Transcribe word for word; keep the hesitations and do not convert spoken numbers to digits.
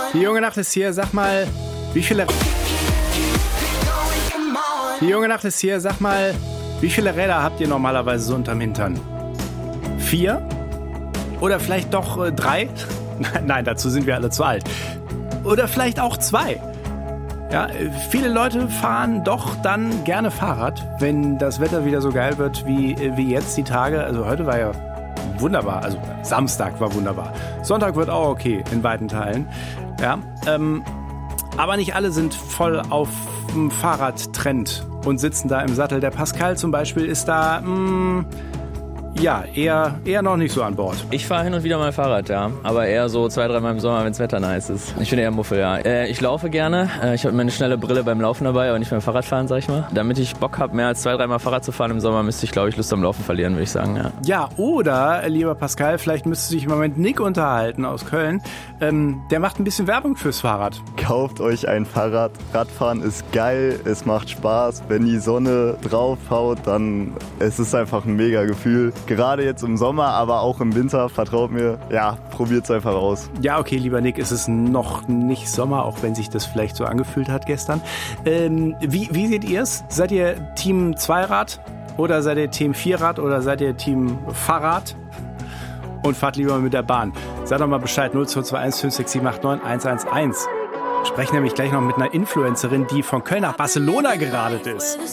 Die junge Nacht ist hier, sag mal, wie viele... Die junge Nacht ist hier, sag mal, wie viele Räder habt ihr normalerweise so unterm Hintern? Vier? Oder vielleicht doch äh, drei? Nein, dazu sind wir alle zu alt. Oder vielleicht auch zwei. Ja, viele Leute fahren doch dann gerne Fahrrad, wenn das Wetter wieder so geil wird wie, wie jetzt die Tage. Also heute war ja wunderbar, also Samstag war wunderbar. Sonntag wird auch okay in weiten Teilen. Ja, ähm, aber nicht alle sind voll auf dem Fahrradtrend und sitzen da im Sattel. Der Pascal zum Beispiel ist da... Mh, Ja, eher, eher noch nicht so an Bord. Ich fahre hin und wieder mal Fahrrad, ja. Aber eher so zwei, dreimal im Sommer, wenn das Wetter nice ist. Ich bin eher Muffel, ja. Äh, ich laufe gerne. Äh, ich habe meine schnelle Brille beim Laufen dabei, aber nicht beim Fahrradfahren, sag ich mal. Damit ich Bock habe, mehr als zwei, dreimal Fahrrad zu fahren im Sommer, müsste ich, glaube ich, Lust am Laufen verlieren, würde ich sagen, ja. Ja, oder, lieber Pascal, vielleicht müsste sich im Moment Nick unterhalten aus Köln. Ähm, der macht ein bisschen Werbung fürs Fahrrad. Kauft euch ein Fahrrad. Radfahren ist geil, es macht Spaß. Wenn die Sonne draufhaut, dann es ist einfach ein mega Gefühl. Gerade jetzt im Sommer, aber auch im Winter, vertraut mir, ja, probiert's einfach aus. Ja, okay, lieber Nick, es ist noch nicht Sommer, auch wenn sich das vielleicht so angefühlt hat gestern. Ähm, wie, wie seht ihr's? Seid ihr Team Zweirad oder seid ihr Team Vierrad oder seid ihr Team Fahrrad? Und fahrt lieber mit der Bahn. Sagt doch mal Bescheid, null zwei zwei eins fünf sechs sieben acht neun eins eins eins. Sprechen nämlich gleich noch mit einer Influencerin, die von Köln nach Barcelona geradelt ist.